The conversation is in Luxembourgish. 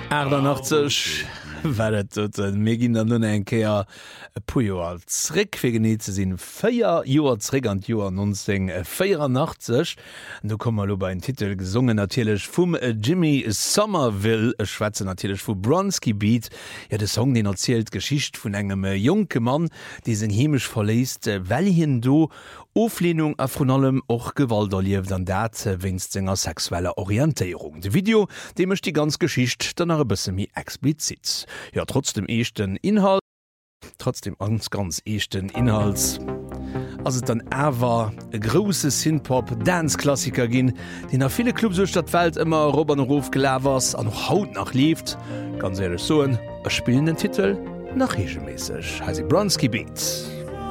88 wart mégin an nun engkeier pu Joer Zréck fir geneet ze sinn 4 Joer zréck an Joer 1984. Du kommmer lo bei en Titel gesungen natilech vum Jimmy Somerville, e Schwäze natilech vu Bronski Beat. Ja, de Song den erzielt Geschicht vun engem Joke Mann, die se hemech verléist, well hin do Oflehnung a vun allem och Gewalt erlieft an dat winst senger sexueller Orientéierung. De Video demech die ganz Geschicht dann a bësse mi explizit. Ja, trotzdem ganz echten Inhalts. Also dann awer e grosse Synthpop-Dance-Klassiker ginn, den a viele Clubs der Stadtwelt immer Robernruf gelawers an noch Haut nach lieft. Ganz ehrlich soen, spielen den Titel nach regelmäßig. Heißt Bronski Beat.